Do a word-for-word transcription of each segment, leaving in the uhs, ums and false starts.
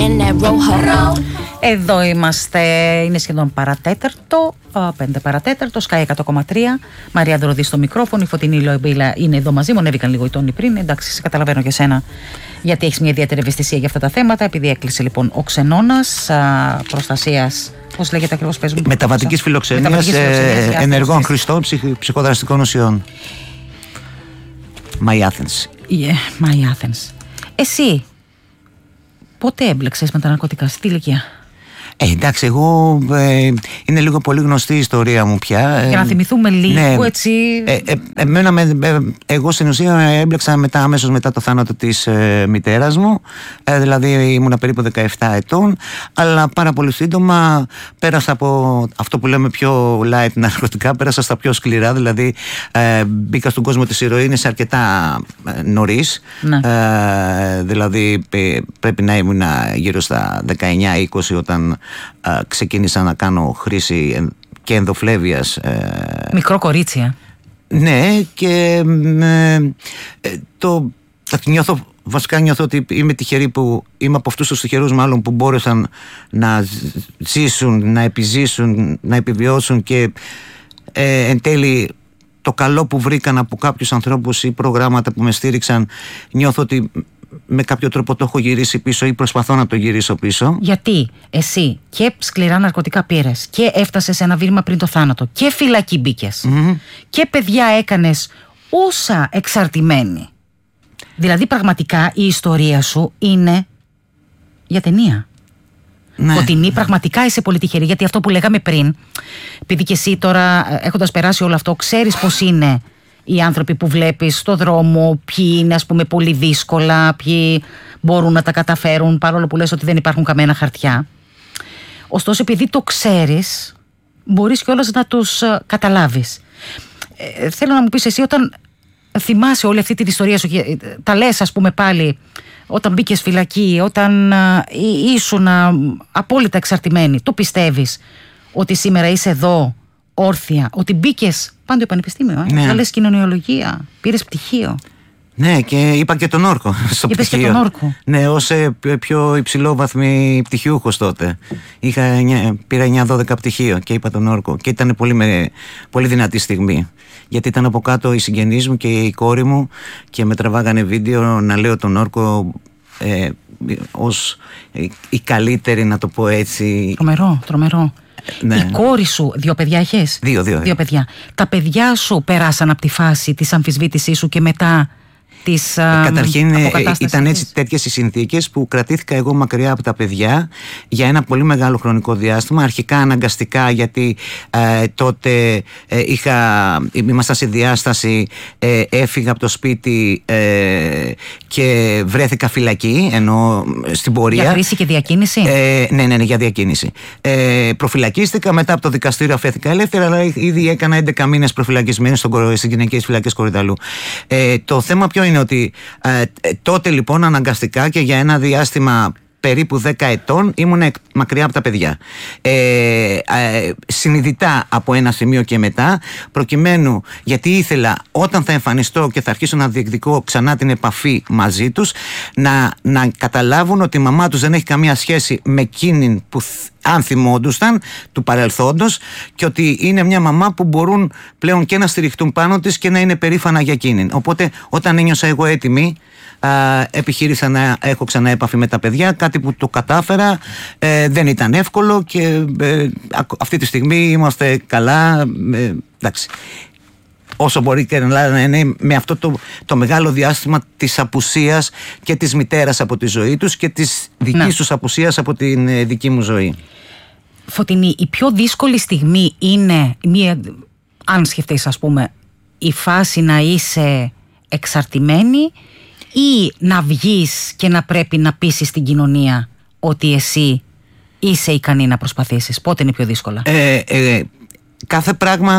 Εδώ είμαστε, είναι σχεδόν παρατέταρτο, πέντε παρατέταρτο, Sky εκατό κόμμα τρία. Μαρία Δροδή στο μικρόφωνο, η Φωτεινή Λοεμπίλα είναι εδώ μαζί μου. Ανέβηκαν λίγο οι τόνοι πριν. Εντάξει, σε καταλαβαίνω για σένα, γιατί έχει μια ιδιαίτερη ευαισθησία για αυτά τα θέματα. Επειδή έκλεισε λοιπόν ο ξενώνας προστασίας, πώς λέγεται ακριβώς, πες μου. Μεταβατικής φιλοξενίας ε, ενεργών χρηστών ψυχ, ψυχοδραστικών ουσιών. My Athens. Yeah, My Athens. Εσύ πότε έμπλεξες με τα ναρκωτικά, στη ηλικία? Ε, εντάξει, εγώ ε, είναι λίγο πολύ γνωστή η ιστορία μου πια. Για να θυμηθούμε λίγο, ναι, έτσι. Ε, ε, εμένα, με, ε, εγώ στην ουσία έμπλεξα μετά, αμέσως μετά το θάνατο της ε, μητέρας μου. Ε, δηλαδή ήμουνα περίπου δεκαεπτά ετών. Αλλά πάρα πολύ σύντομα πέρασα από αυτό που λέμε πιο light ναρκωτικά, πέρασα στα πιο σκληρά. Δηλαδή ε, μπήκα στον κόσμο της ηρωίνης αρκετά ε, νωρίς. Ναι. Ε, δηλαδή ε, πρέπει να ήμουν γύρω στα δεκαεννιά είκοσι όταν Uh, ξεκίνησα να κάνω χρήση και ενδοφλέβειας. Uh, Μικρό κορίτσι. Ναι, και uh, το νιώθω, βασικά νιώθω ότι είμαι τυχερή που είμαι από αυτούς τους τυχερούς μάλλον που μπόρεσαν να ζήσουν, να επιζήσουν, να επιβιώσουν και uh, εν τέλει το καλό που βρήκαν από κάποιους ανθρώπους ή προγράμματα που με στήριξαν, νιώθω ότι με κάποιο τρόπο το έχω γυρίσει πίσω ή προσπαθώ να το γυρίσω πίσω. Γιατί εσύ και σκληρά ναρκωτικά πήρες και έφτασες σε ένα βήμα πριν το θάνατο και φυλακή μπήκες mm-hmm. και παιδιά έκανες όσα εξαρτημένοι. Δηλαδή πραγματικά η ιστορία σου είναι για ταινία. Ναι. Φωτεινή, πραγματικά είσαι πολύ τυχερή, γιατί αυτό που λέγαμε πριν, επειδή και εσύ τώρα έχοντας περάσει όλο αυτό ξέρεις πως είναι οι άνθρωποι που βλέπεις στο δρόμο, ποιοι είναι ας πούμε πολύ δύσκολα, ποιοι μπορούν να τα καταφέρουν, παρόλο που λες ότι δεν υπάρχουν καμένα χαρτιά. Ωστόσο, επειδή το ξέρεις, μπορείς κιόλας να τους uh, καταλάβεις. Ε, θέλω να μου πεις εσύ, όταν θυμάσαι όλη αυτή την ιστορία σου, τα λες ας πούμε πάλι, όταν μπήκες φυλακή, όταν uh, ήσουν uh, απόλυτα εξαρτημένη, το πιστεύεις ότι σήμερα είσαι εδώ όρθια, ότι μπήκες πάντο πανεπιστήμιο, ε? Ναι. Θα λες κοινωνιολογία, πήρες πτυχίο. Ναι, και είπα και τον όρκο στο Είπες πτυχίο. Και τον όρκο. Ναι, ως πιο υψηλόβαθμη πτυχιούχος τότε. Είχα, πήρα εννιά δώδεκα πτυχίο και είπα τον όρκο. Και ήταν πολύ, με, πολύ δυνατή στιγμή. Γιατί ήταν από κάτω οι συγγενείς μου και η κόρη μου και με τραβάγανε βίντεο να λέω τον όρκο ε, ως η καλύτερη, να το πω έτσι. Τρομερό, τρομερό. Ναι. Η κόρη σου, δύο παιδιά έχεις? Δύο, δύο, δύο. δύο παιδιά. Τα παιδιά σου πέρασαν από τη φάση της αμφισβήτησής σου και μετά της α, Καταρχήν ήταν έτσι τέτοιες οι συνθήκες που κρατήθηκα εγώ μακριά από τα παιδιά για ένα πολύ μεγάλο χρονικό διάστημα. Αρχικά αναγκαστικά, γιατί ε, τότε ε, είχα, ήμασταν σε διάσταση, ε, έφυγα από το σπίτι ε, και βρέθηκα φυλακή, ενώ στην πορεία. Για χρήση και διακίνηση? Ε, ναι, ναι, ναι, για διακίνηση. Ε, προφυλακίστηκα, μετά από το δικαστήριο αφέθηκα ελεύθερα, αλλά ήδη έκανα έντεκα μήνες προφυλακισμένη στις γυναικείες φυλακές Κορυδαλού. Ε, το θέμα ποιο είναι, ότι ε, τότε λοιπόν αναγκαστικά και για ένα διάστημα περίπου δέκα ετών ήμουν μακριά από τα παιδιά. Ε, ε, συνειδητά από ένα σημείο και μετά, προκειμένου, γιατί ήθελα όταν θα εμφανιστώ και θα αρχίσω να διεκδικώ ξανά την επαφή μαζί τους, να, να καταλάβουν ότι η μαμά τους δεν έχει καμία σχέση με εκείνη που αν θυμόντουσαν του παρελθόντος, και ότι είναι μια μαμά που μπορούν πλέον και να στηριχτούν πάνω της και να είναι περήφανα για εκείνη. Οπότε όταν ένιωσα εγώ έτοιμη, α, επιχείρησα να έχω ξανά επαφή με τα παιδιά, κάτι που το κατάφερα. Ε, δεν ήταν εύκολο και ε, αυτή τη στιγμή είμαστε καλά, ε, εντάξει. Όσο μπορεί και να είναι, με αυτό το, το μεγάλο διάστημα της απουσίας και της μητέρας από τη ζωή τους και της δικής ναι. τους απουσίας από την ε, δική μου ζωή. Φωτεινή, η πιο δύσκολη στιγμή είναι, μία, αν σκεφτείς ας πούμε, η φάση να είσαι εξαρτημένη ή να βγεις και να πρέπει να πείσεις την κοινωνία ότι εσύ είσαι ικανή να προσπαθήσεις? Πότε είναι πιο δύσκολα? Ε, ε, κάθε πράγμα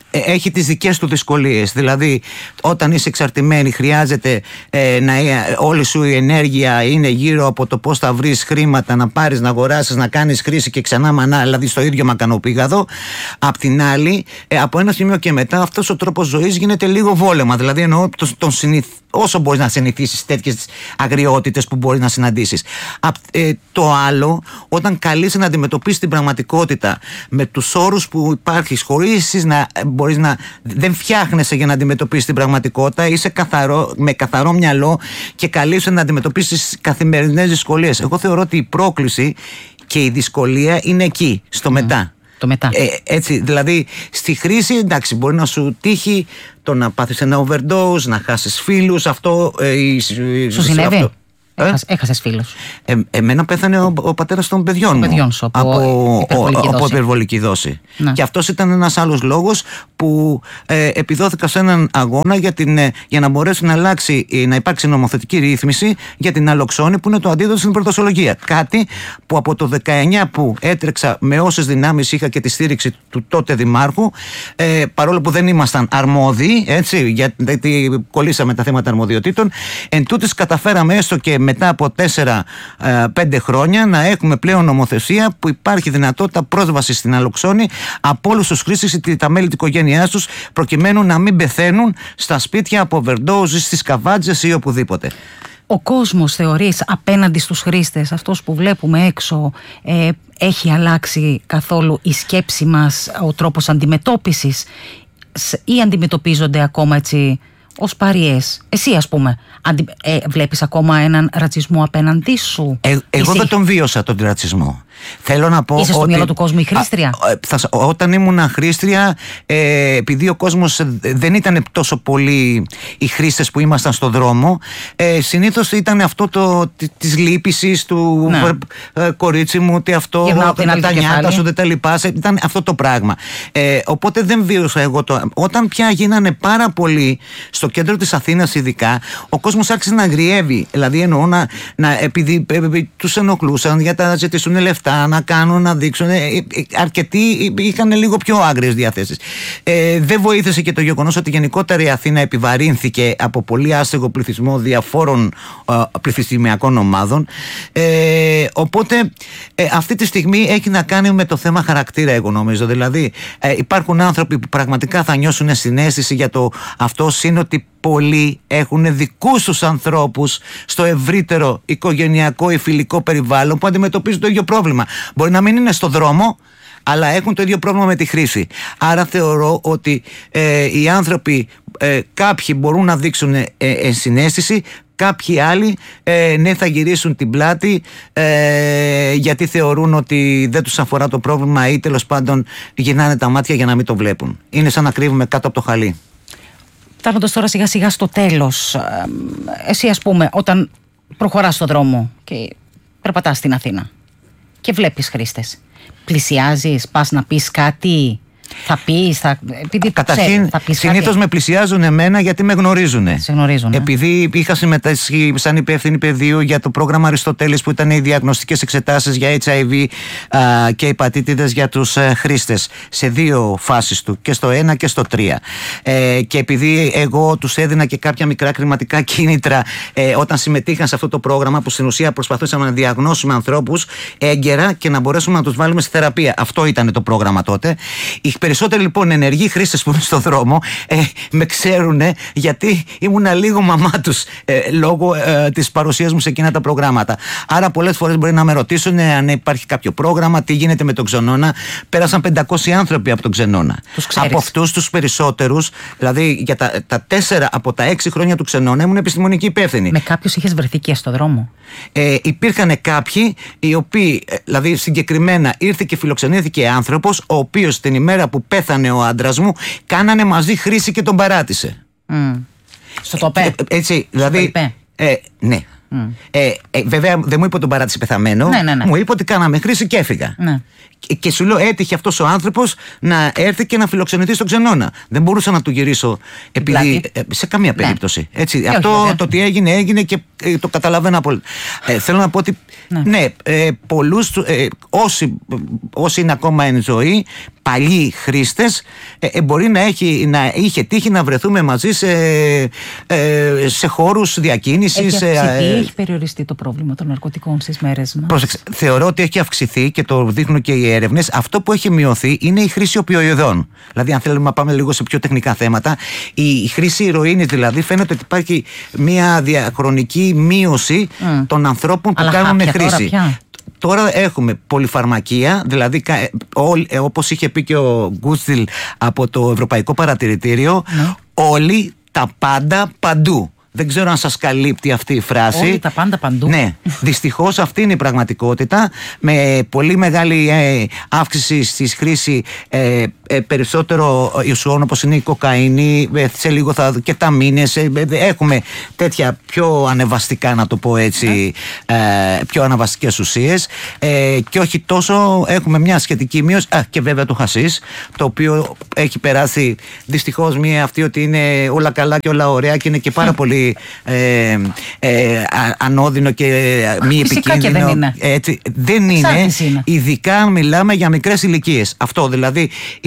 έχει τις δικές του δυσκολίες. Δηλαδή, όταν είσαι εξαρτημένη, χρειάζεται ε, να όλη σου η ενέργεια είναι γύρω από το πώς θα βρεις χρήματα, να πάρεις, να αγοράσεις, να κάνεις χρήση και ξανά μανά, δηλαδή στο ίδιο μακανοπήγαδο. Απ' την άλλη, ε, από ένα σημείο και μετά, αυτός ο τρόπος ζωής γίνεται λίγο βόλεμα. Δηλαδή, εννοώ τον, τον συνηθ... όσο μπορείς να συνηθίσεις τέτοιες αγριότητες που μπορείς να συναντήσεις. Α, ε, το άλλο, όταν καλείσαι να αντιμετωπίσεις την πραγματικότητα με τους όρους που υπάρχεις, χωρίς να μπορείς να. Δεν φτιάχνεσαι για να αντιμετωπίσεις την πραγματικότητα, είσαι καθαρό, με καθαρό μυαλό και καλείσαι να αντιμετωπίσεις καθημερινές δυσκολίες. Εγώ θεωρώ ότι η πρόκληση και η δυσκολία είναι εκεί, στο mm. μετά. Το μετά. Ε, έτσι, δηλαδή στη χρήση, εντάξει, μπορεί να σου τύχει το να πάθεις ένα overdose, να χάσεις φίλους, αυτό. Ε, σου συνέβη? Αυτό. Ε? Έχασες φίλους? Ε, εμένα πέθανε ο, ο πατέρας των παιδιών μου παιδιών σου, από, από, υπερβολική, ο, δόση. από υπερβολική δόση. Ναι. Και αυτός ήταν ένας άλλος λόγος που ε, επιδόθηκα σε έναν αγώνα για, την, ε, για να μπορέσει να αλλάξει, ε, να υπάρξει νομοθετική ρύθμιση για την αλοξόνη, που είναι το αντίδοτο στην πρωτοσολογία. Κάτι που από το δεκαεννιά που έτρεξα με όσες δυνάμεις είχα και τη στήριξη του τότε δημάρχου, ε, παρόλο που δεν ήμασταν αρμόδιοι, έτσι, γιατί κολλήσαμε τα θέματα αρμοδιοτήτων, εν τούτης καταφέραμε έστω και μετά από τέσσερα πέντε χρόνια να έχουμε πλέον νομοθεσία που υπάρχει δυνατότητα πρόσβαση στην αλοξόνη από όλους τους χρήστες ή τα μέλη της οικογένειάς τους, προκειμένου να μην πεθαίνουν στα σπίτια από overdose, στις καβάτζες ή οπουδήποτε. Ο κόσμος, θεωρείς, απέναντι στους χρήστες, αυτός που βλέπουμε έξω, ε, έχει αλλάξει καθόλου η σκέψη μας, ο τρόπος αντιμετώπισης, ή αντιμετωπίζονται ακόμα έτσι ως παριές? Εσύ, ας πούμε, αντι... ε, βλέπεις ακόμα έναν ρατσισμό απέναντί σου? Ε, εγώ Εσύ... δεν τον βίωσα τον ρατσισμό. Θέλω να πω. Είσαι στο ότι... μυαλό του κόσμου η χρήστρια? Α, θα... Όταν ήμουν χρήστρια, ε, επειδή ο κόσμος δεν ήταν τόσο πολύ οι χρήστες που ήμασταν στο δρόμο, ε, συνήθως ήταν αυτό το, της λύπησης του ναι. ε, κορίτσι μου, ότι αυτό τα νιάτα σου δεν τα λυπάσαι. Ήταν αυτό το πράγμα. Ε, οπότε δεν βίωσα εγώ το. Όταν πια γίνανε πάρα πολύ στο κέντρο της Αθήνας, ειδικά, ο κόσμος άρχισε να αγριεύει. Δηλαδή, εννοώ να, να επειδή ε, ε, τους ενοχλούσαν για να ζητήσουν λεφτά, να κάνουν, να δείξουν. Αρκετοί είχαν λίγο πιο άγριες διαθέσεις. Ε, δεν βοήθησε και το γεγονός ότι γενικότερα η Αθήνα επιβαρύνθηκε από πολύ άστεγο πληθυσμό διαφόρων ε, πληθυσμιακών ομάδων. Ε, οπότε ε, αυτή τη στιγμή έχει να κάνει με το θέμα χαρακτήρα, εγώ νομίζω. Δηλαδή, ε, υπάρχουν άνθρωποι που πραγματικά θα νιώσουν συναίσθηση για το αυτό, είναι ότι πολλοί έχουν δικούς τους ανθρώπους στο ευρύτερο οικογενειακό ή φιλικό περιβάλλον που αντιμετωπίζουν το ίδιο πρόβλημα. Μπορεί να μην είναι στο δρόμο, αλλά έχουν το ίδιο πρόβλημα με τη χρήση. Άρα θεωρώ ότι ε, οι άνθρωποι, ε, κάποιοι μπορούν να δείξουν ε, ε, συναίσθηση, κάποιοι άλλοι ε, ναι, θα γυρίσουν την πλάτη ε, γιατί θεωρούν ότι δεν τους αφορά το πρόβλημα ή τέλος πάντων γυρνάνε τα μάτια για να μην το βλέπουν. Είναι σαν να κρύβουμε κάτω από το χαλί. Φτάνοντας τώρα σιγά σιγά στο τέλος, εσύ, ας πούμε, όταν προχωράς στον δρόμο και περπατάς στην Αθήνα και βλέπεις χρήστες, πλησιάζεις, πας να πεις κάτι? Θα πεις, θα, επειδή καταρχήν, συνήθως με πλησιάζουν εμένα γιατί με γνωρίζουν. Σε γνωρίζουν. Επειδή είχα συμμετάσχει σαν υπεύθυνη παιδείου για το πρόγραμμα Αριστοτέλης, που ήταν οι διαγνωστικές εξετάσεις για έιτς άι βι α, και υπατήτηδες για τους α, χρήστες, σε δύο φάσεις του, και στο ένα και στο τρία. Ε, και επειδή εγώ τους έδινα και κάποια μικρά χρηματικά κίνητρα ε, όταν συμμετείχαν σε αυτό το πρόγραμμα, που στην ουσία προσπαθούσαμε να διαγνώσουμε ανθρώπους έγκαιρα και να μπορέσουμε να τους βάλουμε στη θεραπεία. Αυτό ήταν το πρόγραμμα τότε. Οι περισσότεροι λοιπόν ενεργοί χρήστες που είναι στον δρόμο ε, με ξέρουν, γιατί ήμουνα λίγο μαμά τους ε, λόγω ε, της παρουσίας μου σε εκείνα τα προγράμματα. Άρα πολλές φορές μπορεί να με ρωτήσουν ε, αν υπάρχει κάποιο πρόγραμμα, τι γίνεται με τον Ξενώνα. Πέρασαν πεντακόσιοι άνθρωποι από τον Ξενώνα. Από αυτούς τους περισσότερους, δηλαδή για τα, τα τέσσερα από τα έξι χρόνια του Ξενώνα, ήμουν επιστημονική υπεύθυνη. Με κάποιους είχες βρεθεί και στον δρόμο? Ε, υπήρχαν κάποιοι οι οποίοι, δηλαδή συγκεκριμένα ήρθε και φιλοξενήθηκε άνθρωπος, ο οποίος την ημέρα που πέθανε ο άντρας μου κάνανε μαζί χρήση και τον παράτησε. Mm. Στο τοπέ. Ε, έτσι, δηλαδή. Ε, ναι. Mm. Ε, ε, βέβαια δεν μου είπε ότι τον παράτησε πεθαμένο. Ναι, ναι, ναι. Μου είπε ότι κάναμε χρήση και έφυγα. Ναι. Και, και σου λέω, έτυχε αυτός ο άνθρωπος να έρθει και να φιλοξενηθεί στον Ξενώνα. Δεν μπορούσα να του γυρίσω επειδή, δηλαδή, σε καμία περίπτωση. Ναι. Έτσι, αυτό όχι, το ότι έγινε, έγινε και ε, το καταλαβαίνω απόλυτα. Ε, θέλω να πω ότι ναι, ναι ε, πολλούς, ε, όσοι, όσοι είναι ακόμα εν ζωή, παλιοί χρήστες, ε, ε, μπορεί να, έχει, να είχε τύχει να βρεθούμε μαζί σε, ε, σε χώρους διακίνησης. Έχει αυξηθεί, ε, έχει περιοριστεί το πρόβλημα των ναρκωτικών στις μέρες μας? Πρόσεξε, θεωρώ ότι έχει αυξηθεί και το δείχνουν και οι έρευνες. Αυτό που έχει μειωθεί είναι η χρήση οπιοειδών. Δηλαδή, αν θέλουμε να πάμε λίγο σε πιο τεχνικά θέματα, η χρήση ηρωίνης, δηλαδή, φαίνεται ότι υπάρχει μια διαχρονική μείωση mm. των ανθρώπων που Αλλά κάνουν χάπια, χρήση. Τώρα, τώρα έχουμε πολυφαρμακεία, δηλαδή όπως είχε πει και ο Γκούστιλ από το Ευρωπαϊκό Παρατηρητήριο, mm. όλοι τα πάντα παντού. Δεν ξέρω αν σας καλύπτει αυτή η φράση. Όλοι τα πάντα παντού. Ναι, δυστυχώς αυτή είναι η πραγματικότητα. Με πολύ μεγάλη ε, αύξηση στη χρήση ε, ε, περισσότερο ιουσών όπως είναι η κοκαίνη, ε, σε λίγο θα και τα μήνες. Ε, ε, έχουμε τέτοια πιο ανεβαστικά, να το πω έτσι, ε, πιο ανεβαστικές ουσίες. Ε, και όχι τόσο, έχουμε μια σχετική μείωση. Α, και βέβαια το χασίς, το οποίο έχει περάσει δυστυχώς μία αυτή ότι είναι όλα καλά και όλα ωραία και είναι και πάρα πολύ Ε, ε, ανώδυνο και μη Φυσικά επικίνδυνο. Και δεν είναι. Έτσι, δεν είναι, είναι. Ειδικά αν μιλάμε για μικρές ηλικίες. Αυτό δηλαδή